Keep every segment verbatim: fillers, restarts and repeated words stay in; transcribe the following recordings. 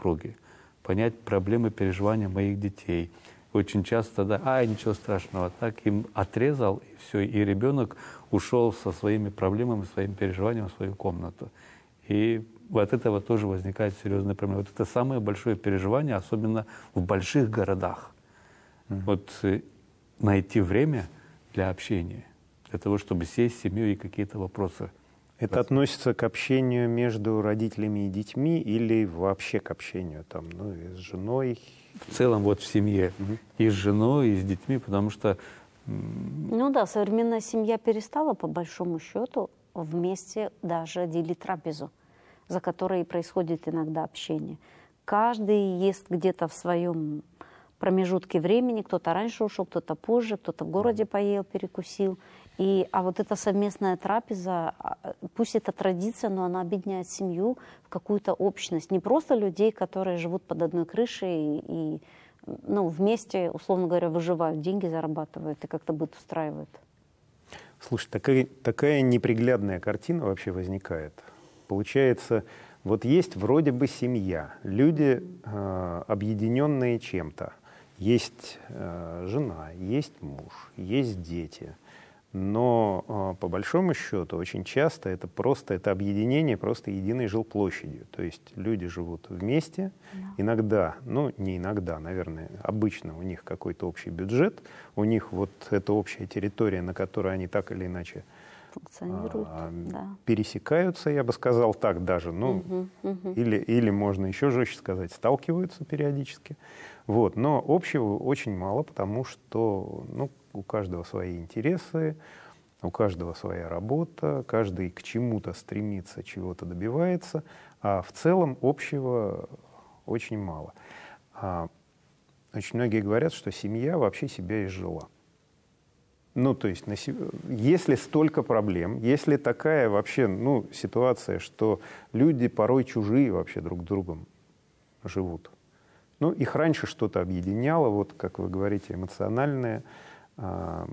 супруги, понять проблемы, переживания моих детей. Очень часто, да, а, ничего страшного, так им отрезал, и все, и ребенок ушел со своими проблемами, своими переживаниями в свою комнату. И от этого тоже возникает серьезная проблема. Вот это самое большое переживание, особенно в больших городах. Mm-hmm. Вот э, найти время для общения, для того, чтобы сесть с семьей и какие-то вопросы. Это раз... относится к общению между родителями и детьми или вообще к общению там, ну, и с женой? В целом вот в семье, mm-hmm. и с женой, и с детьми, потому что... Ну да, современная семья перестала, по большому счету, вместе даже делить трапезу, за которой происходит иногда общение. Каждый ест где-то в своем промежутке времени, кто-то раньше ушел, кто-то позже, кто-то в городе поел, перекусил. И, а вот эта совместная трапеза, пусть это традиция, но она объединяет семью в какую-то общность. Не просто людей, которые живут под одной крышей и, и ну, вместе, условно говоря, выживают, деньги зарабатывают и как-то быт устраивают. Слушай, такая, такая неприглядная картина вообще возникает. Получается, вот есть вроде бы семья, люди, э, объединенные чем-то. Есть э, жена, есть муж, есть дети. Но э, по большому счету очень часто это просто это объединение просто единой жилплощадью. То есть люди живут вместе, да. Иногда, ну не иногда, наверное, обычно у них какой-то общий бюджет, у них вот эта общая территория, на которой они так или иначе функционируют, а, да. пересекаются, я бы сказал так даже, ну, угу, угу. Или, или можно еще жестче сказать, сталкиваются периодически. Вот. Но общего очень мало, потому что ну, у каждого свои интересы, у каждого своя работа, каждый к чему-то стремится, чего-то добивается, а в целом общего очень мало. А очень многие говорят, что семья вообще себя изжила. Ну, то есть, если столько проблем, если такая вообще, ну, ситуация, что люди порой чужие вообще друг с другом живут. Ну, их раньше что-то объединяло, вот, как вы говорите, эмоциональное. А,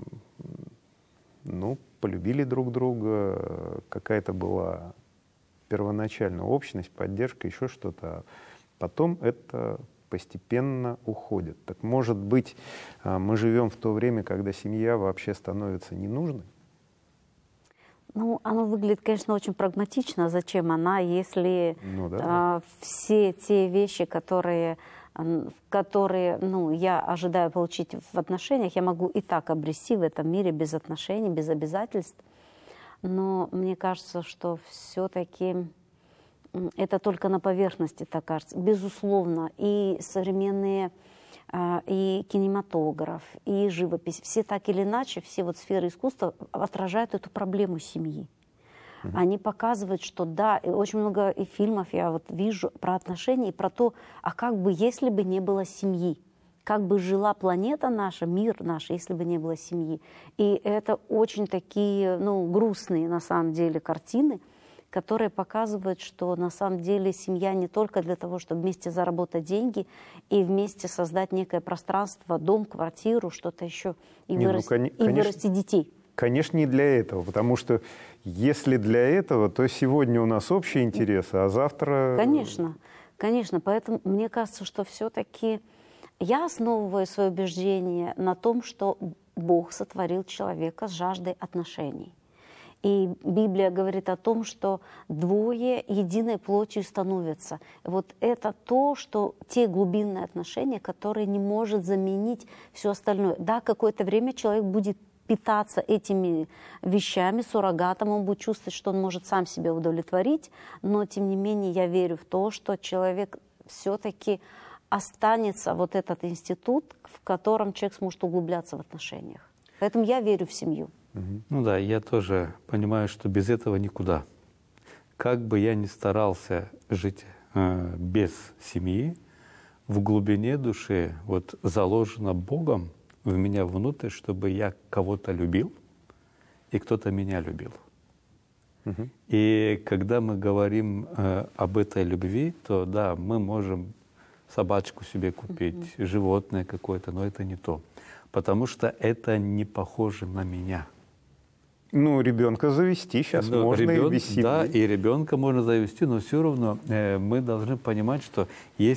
ну, полюбили друг друга, какая-то была первоначальная общность, поддержка, еще что-то. Потом это постепенно уходит. Так может быть, мы живем в то время, когда семья вообще становится ненужной? Ну, оно выглядит, конечно, очень прагматично. Зачем она, если ну, да, а, да. все те вещи, которые, которые ну, я ожидаю получить в отношениях, я могу и так обрести в этом мире без отношений, без обязательств. Но мне кажется, что все-таки это только на поверхности, так кажется. Безусловно, и современные, и кинематограф, и живопись, все так или иначе, все вот сферы искусства отражают эту проблему семьи. Mm-hmm. Они показывают, что да, и очень много и фильмов я вот вижу про отношения, и про то, а как бы, если бы не было семьи, как бы жила планета наша, мир наш, если бы не было семьи. И это очень такие, ну, грустные на самом деле картины, которые показывают, что на самом деле семья не только для того, чтобы вместе заработать деньги и вместе создать некое пространство, дом, квартиру, что-то еще, и, не, вырасти, ну, кон- и конечно, вырастить детей. Конечно, не для этого, потому что если для этого, то сегодня у нас общие интересы, а завтра... Конечно, конечно. Поэтому мне кажется, что все-таки я основываю свое убеждение на том, что Бог сотворил человека с жаждой отношений. И Библия говорит о том, что двое единой плотью становятся. Вот это то, что те глубинные отношения, которые не может заменить все остальное. Да, какое-то время человек будет питаться этими вещами, суррогатом, он будет чувствовать, что он может сам себя удовлетворить, но тем не менее я верю в то, что человек все-таки останется вот этот институт, в котором человек сможет углубляться в отношениях. Поэтому я верю в семью. Ну да, я тоже понимаю, что без этого никуда. Как бы я ни старался жить э, без семьи, в глубине души вот заложено Богом в меня внутрь, чтобы я кого-то любил, и кто-то меня любил. Угу. И когда мы говорим э, об этой любви, то да, мы можем собачку себе купить, угу. животное какое-то, но это не то. Потому что это не похоже на меня. Ну, ребенка завести сейчас но можно ребен... и без семьи. Да, и ребенка можно завести, но все равно э, мы должны понимать, что есть